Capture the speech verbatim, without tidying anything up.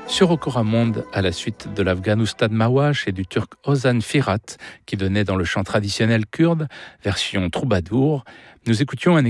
Sur Okoramonde, à la suite de l'afghan Oustad Mawash et du turc Ozan Firat, qui donnait dans le chant traditionnel kurde, version troubadour, nous écoutions un